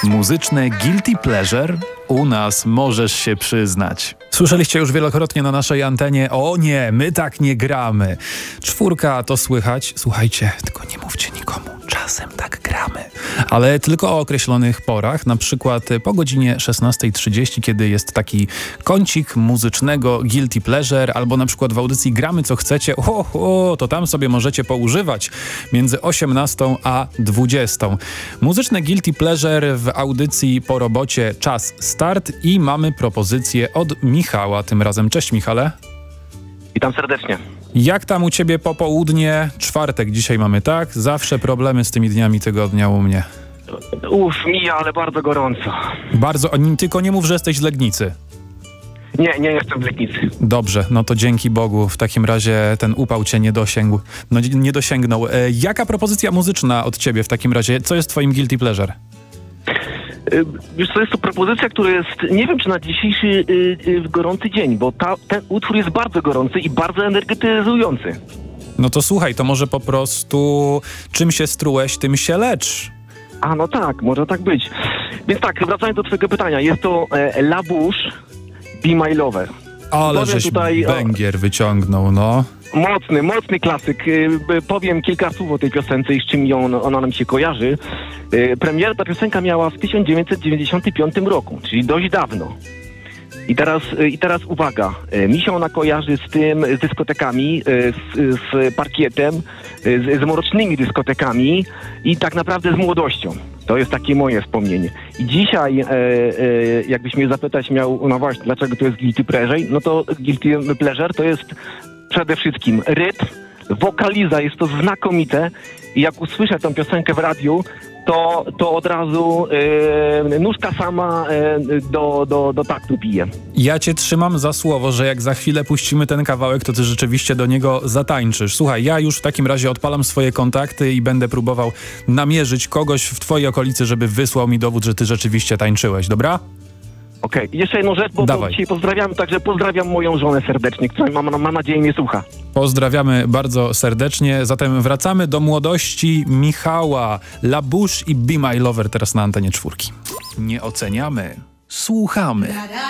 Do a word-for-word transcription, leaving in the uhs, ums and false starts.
Muzyczne guilty pleasure? U nas możesz się przyznać. Słyszeliście już wielokrotnie na naszej antenie: o nie, my tak nie gramy. Czwórka to słychać. Słuchajcie, tylko nie mówcie nikomu. Czasem tak gramy. Ale tylko o określonych porach, na przykład po godzinie szesnastej trzydzieści, kiedy jest taki kącik muzycznego guilty pleasure, albo na przykład w audycji Gramy co chcecie, o, o, to tam sobie możecie poużywać między osiemnastą a dwudziestą. Muzyczne guilty pleasure w audycji Po robocie Czas start i mamy propozycję od Michała tym razem. Cześć Michale. Witam serdecznie. Jak tam u ciebie popołudnie? Czwartek dzisiaj mamy, tak? Zawsze problemy z tymi dniami tygodnia u mnie. Uff, mija, ale bardzo gorąco. Bardzo, tylko nie mów, że jesteś z Legnicy. Nie, nie jestem w Legnicy. Dobrze, no to dzięki Bogu. W takim razie ten upał cię nie dosięgł. No nie dosięgnął. E, jaka propozycja muzyczna od ciebie w takim razie? Co jest twoim guilty pleasure? Y, Wiesz co, jest to propozycja, która jest, nie wiem czy na dzisiejszy y, y, gorący dzień, bo ta, ten utwór jest bardzo gorący i bardzo energetyzujący. No to słuchaj, to może po prostu czym się strułeś, tym się lecz. A no tak, może tak być. Więc tak, wracając do twojego pytania, jest to e, La Bouche, Be My Lover. Ale Powiem żeś tutaj, węgier wyciągnął, no. Mocny, mocny klasyk. Y, Powiem kilka słów o tej piosence i z czym ją, ona nam się kojarzy. Y, Premiera ta piosenka miała w tysiąc dziewięćset dziewięćdziesiątym piątym roku, czyli dość dawno. I teraz, y, i teraz uwaga, y, mi się ona kojarzy z tym, z dyskotekami, y, z, z parkietem, y, z, z mrocznymi dyskotekami i tak naprawdę z młodością. To jest takie moje wspomnienie. I dzisiaj, e, e, jakbyś mnie zapytać miał, no właśnie, dlaczego to jest guilty pleasure, no to guilty pleasure to jest przede wszystkim rytm, wokaliza, jest to znakomite i jak usłyszę tę piosenkę w radiu, to, to od razu e, nóżka sama e, do, do, do taktu bije. Ja cię trzymam za słowo, że jak za chwilę puścimy ten kawałek, to ty rzeczywiście do niego zatańczysz. Słuchaj, ja już w takim razie odpalam swoje kontakty i będę próbował namierzyć kogoś w twojej okolicy, żeby wysłał mi dowód, że ty rzeczywiście tańczyłeś, dobra? Okej, okay. Jeszcze jedną rzecz, bo, bo dzisiaj pozdrawiam, także pozdrawiam moją żonę serdecznie, która mam, mam nadzieję mnie słucha. Pozdrawiamy bardzo serdecznie. Zatem wracamy do młodości Michała. La Bouche i Be My Lover teraz na antenie czwórki. Nie oceniamy, słuchamy.